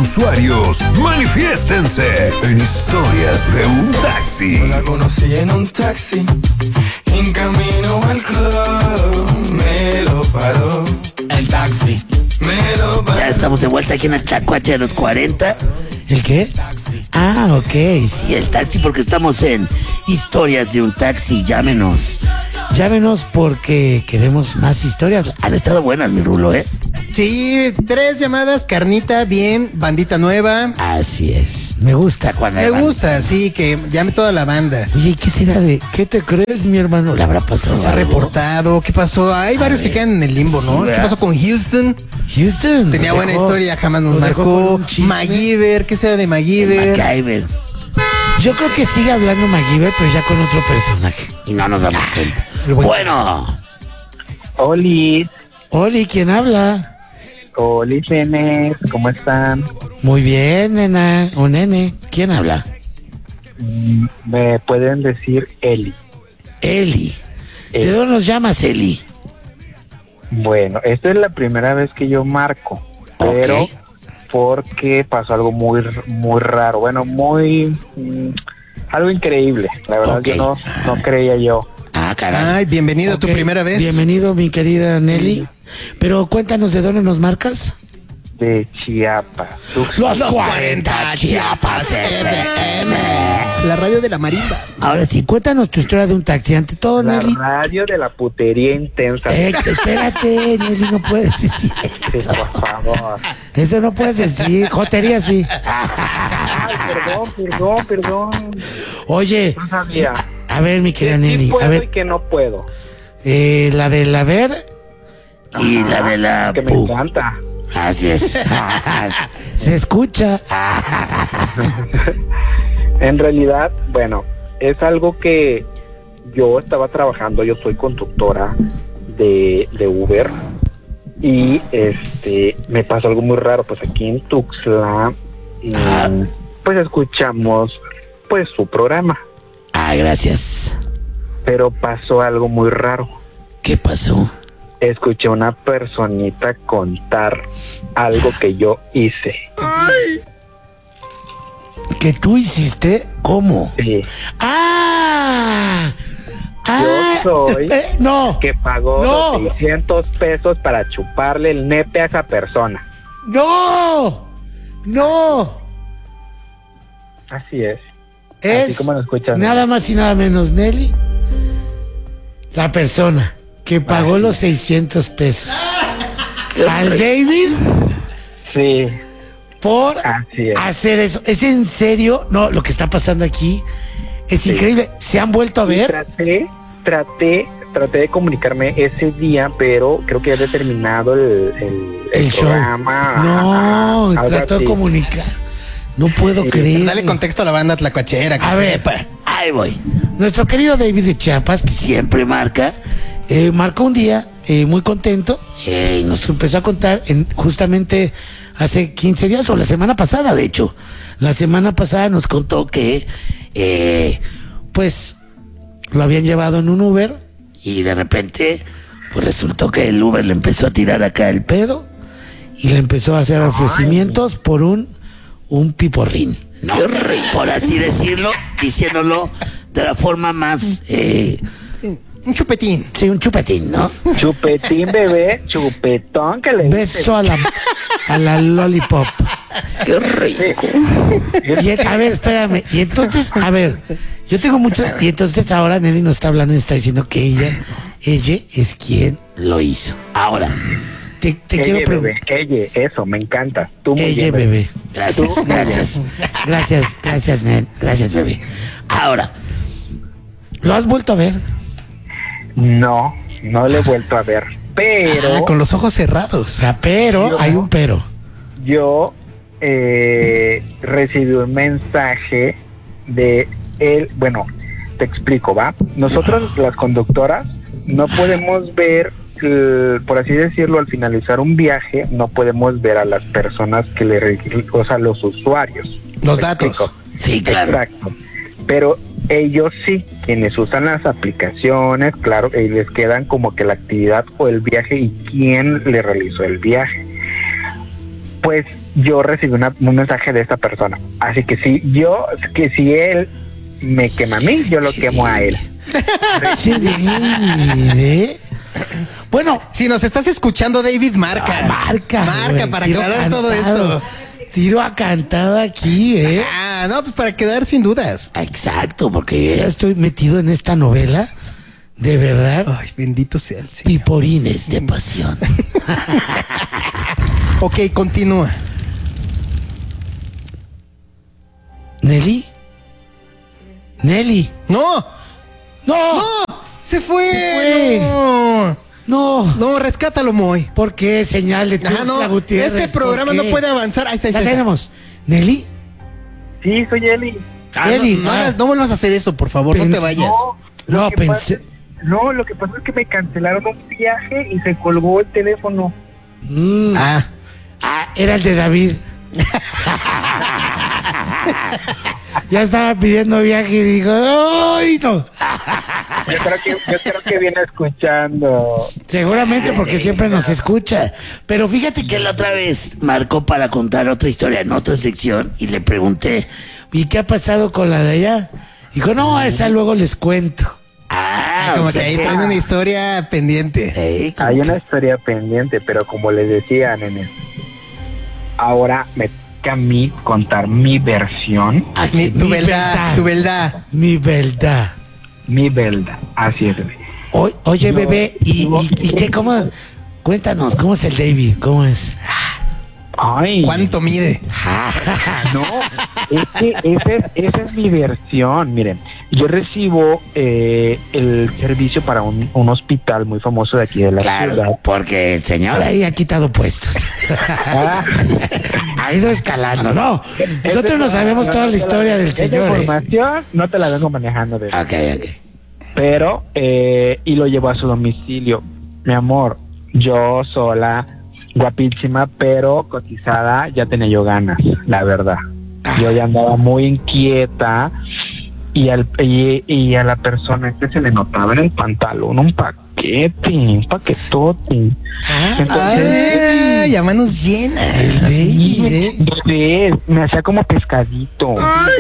usuarios, manifiéstense en Historias de un Taxi. La conocí en un taxi, en camino al club, me lo paró. El taxi. Me lo paró. Ya estamos de vuelta aquí en el Tlacuache de los 40. ¿El qué? Ah, ok. Sí, el taxi, porque estamos en Historias de un Taxi. Llámenos. Llámenos porque queremos más historias. Han estado buenas, mi Rulo, ¿eh? Sí, 3 llamadas, carnita, bien, bandita nueva. Así es. Me gusta cuando Me hay banda. gusta, sí, que llame toda la banda. Oye, ¿qué será de qué te crees, mi hermano? ¿Le habrá pasado Se ha algo? reportado, ¿qué pasó? Hay varios que quedan en el limbo, Sí, ¿no? ¿Qué ¿verdad? pasó con Houston? Houston. Tenía nos buena dejó- historia, jamás nos dejó con marcó. un chisme. MacGyver, ¿qué será de MacGyver? MacGyver. Yo creo que sigue hablando MacGyver, pero ya con otro personaje. Y no nos damos cuenta. Pero bueno. Bueno, Oli, Oli, ¿quién habla? Oli, nenes, ¿cómo están? Muy bien, nena. O nene. ¿Quién habla? Me pueden decir Eli. Eli. ¿De Eli. dónde nos llamas, Eli? Bueno, esta es la primera vez que yo marco, pero Ok. porque pasó algo muy raro, bueno, algo increíble. La verdad Ok. que no creía yo. Ah, caray. Ay, bienvenido a tu Ok, primera vez. Bienvenido, mi querida Nelly. Pero cuéntanos de dónde nos marcas. De Chiapas. Los 40 Chiapas FM. La radio de la marimba. Ahora sí, cuéntanos tu historia de un taxi. Ante todo, La Nelly. radio de la putería intensa. Espérate, Nelly, no puedes decir Sí, eso. por favor. Eso no puedes decir. Jotería sí. Ay, perdón. Oye, No sabía. a ver, mi querida Sí Nelly. puedo A y ver, que no puedo. la de la ver. Y la de la Que me Pu. encanta. Así es. Se escucha. En realidad, bueno, es algo que yo estaba trabajando, yo soy conductora de Uber y me pasó algo muy raro, pues aquí en Tuxtla, pues escuchamos pues su programa, Ah, gracias. pero pasó algo muy raro. ¿Qué pasó? Escuché a una personita contar algo que yo hice. ¿Que tú hiciste? ¿Cómo? Sí, ¡Ah! yo soy No, que pagó No. los 600 pesos para chuparle el nepe a esa persona. no, no. Así es. Es Así como lo escuchan. nada más y nada menos, Nelly, la persona que pagó los 600 pesos al David Sí, por así es. hacer eso. ¿Es en serio? No, lo que está pasando aquí es Sí. increíble. ¿Se han vuelto a ver? Traté de comunicarme ese día, pero creo que ya había terminado el show. programa. No, Ajá, algo trató de así. comunicar. No puedo Sí, creer. Dale contexto a la banda tlacuachera. Que A ver, sepa. Ahí voy. nuestro querido David de Chiapas, que Siempre marca. marcó un día muy contento y nos empezó a contar justamente hace 15 días o la semana pasada, de hecho. La semana pasada nos contó que pues lo habían llevado en un Uber Y de repente, pues resultó que el Uber le empezó a tirar acá el pedo. y le empezó a hacer ofrecimientos por un piporrín. ¿No? Por así decirlo, diciéndolo de la forma más, Un chupetín. Sí, un chupetín, ¿no? Chupetín, bebé, chupetón que le dice. Beso a la lollipop. qué rico. A ver, espérame. Y entonces, a ver, yo tengo muchas. Y entonces ahora Nelly nos está hablando y está diciendo que ella es quien Lo hizo. Ahora, te quiero Ella, preguntar. bebé, ella, eso, me encanta. Tú muy Ella, bien, bebé. gracias, gracias. Gracias, Nel. Gracias, bebé. Ahora, ¿Lo has vuelto a ver? No le he vuelto a ver, pero Ah, con los ojos O cerrados. sea, pero, Yo- hay un pero. yo recibí un mensaje de él. Bueno, te explico, ¿va? Nosotros, las conductoras, no podemos ver, por así decirlo, al finalizar un viaje, no podemos ver a las personas que o sea, los usuarios. Los ¿Me datos. explico? sí, claro. Exacto. Pero ellos sí, quienes usan las aplicaciones, claro, les quedan como que la actividad o el viaje y quién le realizó el viaje. pues yo recibí un mensaje de esta persona. Así que si él me quema a mí, yo lo quemo a él. Che, David, ¿eh? Bueno, Si nos estás escuchando, David, marca. marca güey, para tiro aclarar todo cantado. esto. Tiro a cantado aquí, ¿eh? No, pues para quedar sin dudas. Exacto, porque yo ya estoy metido en esta novela, de verdad, Ay, bendito sea el Señor. piporines de pasión. Ok, continúa. ¿Nelly? ¿Nelly? ¡No! ¡No! ¡Se fue! Se fue. ¡No! ¡No! Rescátalo, Moy. ¿Por qué? Señal de Tuxtla Gutiérrez. Este programa ¿por no qué? puede avanzar. Ahí está. La tenemos. ¿Nelly? Sí, soy Eli. Eli, No vuelvas a hacer eso, por favor, no te vayas. No, Lo que pensé. lo que pasó es que me cancelaron un viaje y se colgó el teléfono. Era el de David. Ya estaba pidiendo viaje y dijo, ¡ay, no! Yo creo que viene escuchando. Seguramente porque siempre nos escucha. Pero fíjate que la otra vez marcó para contar otra historia en otra sección y le pregunté, ¿Y qué ha pasado con la de allá? Dijo, no, esa luego les cuento. Como o sea, que ahí que- traen una historia pendiente. como Hay que- una historia pendiente, pero como les decía, nene, ahora me toca a mí contar mi versión, Aquí, Tu verdad. Mi verdad. mi verdad. Así es, bebé. Oye, bebé, ¿y qué? ¿Cómo? Cuéntanos, ¿cómo es el David? ¿Cómo es? Ay, ¿Cuánto mide? no, es que esa es mi versión. Miren, yo recibo el servicio para un hospital muy famoso de aquí de la ciudad. Claro, porque el señor Ahora ahí ha quitado puestos. Ha ido escalando, ¿no? Nosotros no sabemos toda la historia del Esa señor. información no te la vengo manejando de Ok. pero y lo llevo a su domicilio. Mi amor, yo sola, guapísima, pero cotizada, ya tenía yo ganas, la verdad. Yo ya andaba muy inquieta y a la persona se le notaba en el pantalón un paquetote. Ay, ya manos llenas. El David, ¿eh? Bebé, me hacía como pescadito.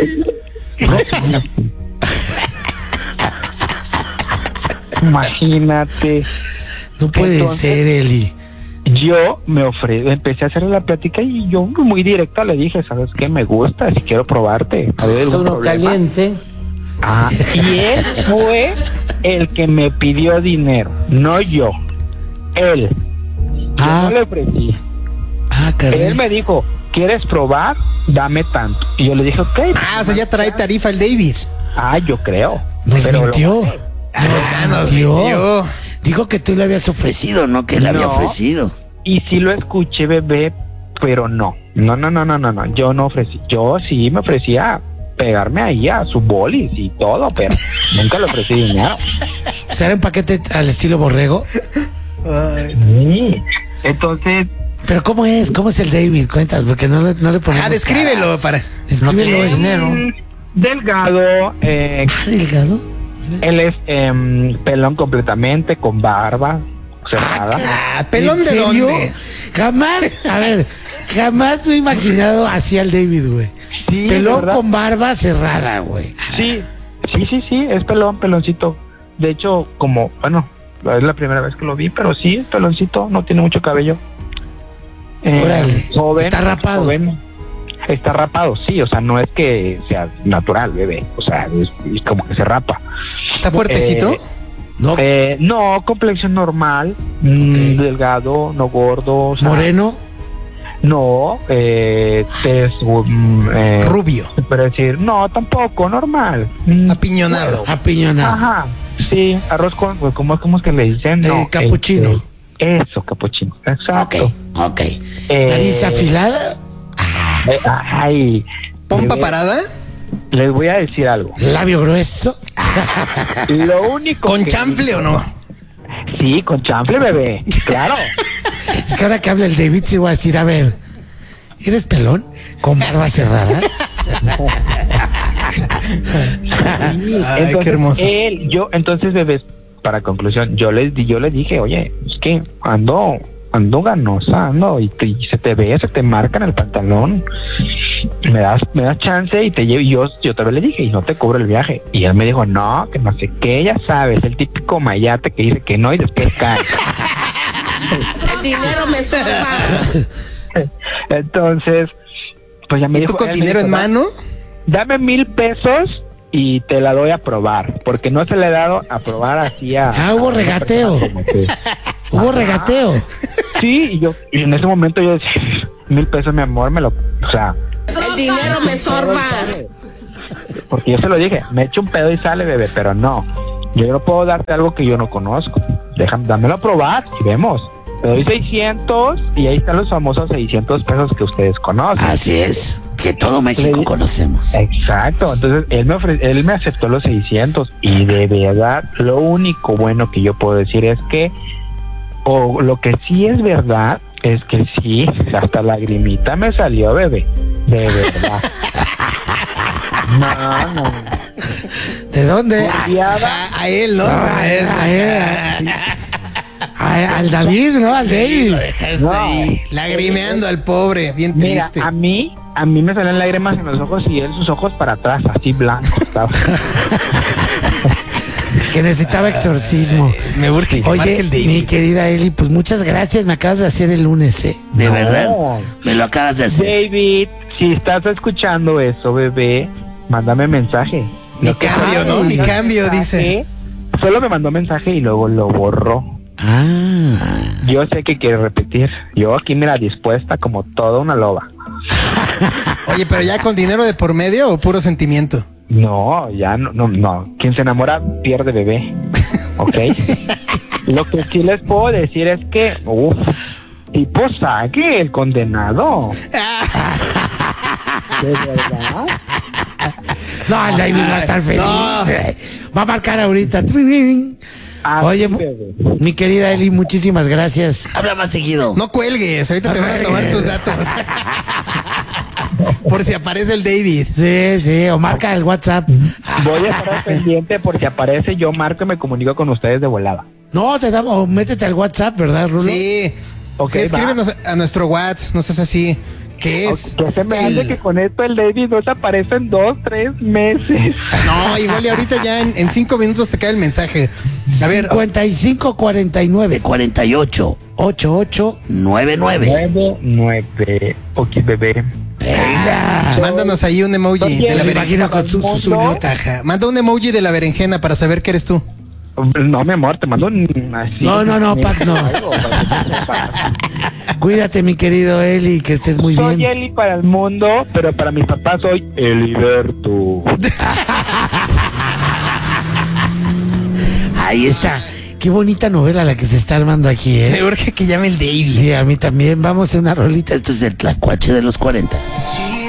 Imagínate. No puede Entonces, ser, Eli. Yo empecé a hacer la plática y yo muy directa le dije, ¿sabes qué? Me gusta, si quiero probarte. ¿Hay algún problema? Y él fue el que me pidió dinero, no yo. Él. Yo no le ofrecí. Caray. Él me dijo, ¿quieres probar? Dame tanto. Y yo le dije, ok. O sea, ya trae tarifa el David. Yo creo. Nos Pero mintió. Nos mintió. mintió. Dijo que tú le habías ofrecido, ¿no? Que le había No. ofrecido. Y sí lo escuché, bebé, pero no. No. Yo no ofrecí. Yo sí me ofrecía pegarme ahí a sus bolis y todo, pero nunca le ofrecí dinero. O sea, era un paquete al estilo borrego. Sí. Entonces, Pero ¿cómo es? ¿Cómo es el David? Cuéntanos, porque no le ponemos Descríbelo para. Descríbelo. delgado, ¿Delgado? él es pelón completamente, con barba cerrada. ¿Pelón ¿En de serio? dónde? Jamás me he imaginado así al David, güey. Sí, Pelón ¿verdad? con barba cerrada, güey. Sí, es peloncito. De hecho, es la primera vez que lo vi, pero sí, es peloncito, no tiene mucho cabello. Órale, Joven, está rapado. joven. Está rapado, sí, o sea, no es que sea natural, bebé, o sea, es como que se rapa. ¿Está fuertecito? No, No, complexión normal, delgado, no gordo. O sea, moreno. No, tez, Rubio. pero decir, no, tampoco, normal. Apiñonado. Apiñonado. Ajá, sí, arroz con, pues, ¿cómo es que le dicen? No, capuchino. Eso, capuchino, exacto. Ok. Nariz afilada. Ay, ¿Pompa bebé, parada? les voy a decir algo. Labio grueso. Lo único ¿Con que- chanfle o no? Sí, con chanfle, bebé, claro. Es que ahora que habla el David, se voy a decir, a ver, ¿eres pelón? ¿Con barba cerrada? Ay, qué hermoso. Entonces, bebés, para conclusión, yo le dije, oye, es que ando ando ganosa, ¿no? Y se te ve, se te marca en el pantalón. Me das chance y te llevo. Y yo también le dije, y no te cobro el viaje. Y él me dijo, no, que no sé qué, ya sabes, el típico mayate que dice que no y después cae. El dinero me sobra. Entonces, pues ya me ¿Y dijo. tú con él me dinero dijo, en mano? Dame 1,000 pesos y te la doy a probar, porque no se le he dado a probar así a... Hubo a una regateo. persona como tú. Hubo regateo. Sí, y en ese momento yo decía, 1,000 pesos, mi amor, o sea... El dinero me sorba. Porque yo se lo dije, me echo un pedo y sale, bebé, pero no. Yo no puedo darte algo que yo no conozco. Dámelo a probar y vemos. Te doy 600 y ahí están los famosos 600 pesos que ustedes conocen. Así es, que todo México Sí. conocemos. Exacto, entonces él me aceptó los 600 y de verdad lo único bueno que yo puedo decir es que, o lo que sí es verdad, es que sí, hasta lagrimita me salió, bebé, de verdad. No. ¿De dónde? A él, ¿no? Al David, ¿no? Al David. Lagrimeando al pobre, bien Mira, triste. a mí me salen lágrimas en los ojos y él sus ojos para atrás, así blancos, ¿sabes? Que necesitaba exorcismo. Me urge que marque Oye, el David. mi querida Eli, pues muchas gracias. Me acabas de hacer el lunes, ¿eh? De No. verdad, me lo acabas de hacer. David, si estás escuchando eso, bebé, mándame mensaje. Ni cambio, ¿no? Ni cambio, dice. Solo me mandó mensaje y luego lo borró. Yo sé que quiere repetir. Yo aquí me la dispuesta como toda una loba. Oye, pero ya con dinero de por medio o puro sentimiento. No, ya no. Quien se enamora pierde, bebé. ¿Ok? Lo que sí les puedo decir es que, tipo saque el condenado. ¿De verdad? No, el David va a estar feliz. Va a marcar ahorita. Oye, bebé. mi querida Eli, muchísimas gracias. Habla más seguido. No cuelgues, ahorita te van a tomar tus datos. Por si aparece el David. Sí, o marca el WhatsApp. Voy a estar al pendiente por si aparece, yo marco y me comunico con ustedes de volada. No, te damos, o métete al WhatsApp, ¿verdad, Rulo? Sí. Ok, Sí, escríbenos a nuestro WhatsApp, no seas así. ¿Qué es? Que se me hace que con esto el David no te aparece en 2-3 meses. No, igual y ahorita ya en 5 minutos te cae el mensaje. A ver, 55 49 48 88 99. 9. Ok, bebé. mándanos ahí un emoji de la Me berenjena. imagino con su susurrota. Ajá. Manda un emoji de la berenjena para saber que eres tú. No, mi amor, te mando un así. No, Pac, no. Cuídate, mi querido Eli, que estés muy Soy bien. Eli para el mundo, pero para mis papás soy Eliberto. Ahí está. Qué bonita novela la que se está armando aquí, Me urge que llame el David. Sí, a mí también. Vamos a una rolita. Esto es el tlacuache de los 40.